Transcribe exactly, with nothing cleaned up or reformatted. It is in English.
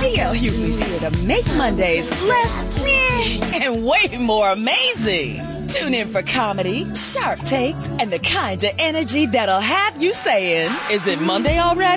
T L Hughley's here to make Mondays less meh and way more amazing. Tune in for comedy, sharp takes, and the kind of energy that'll have you saying, is it Monday already?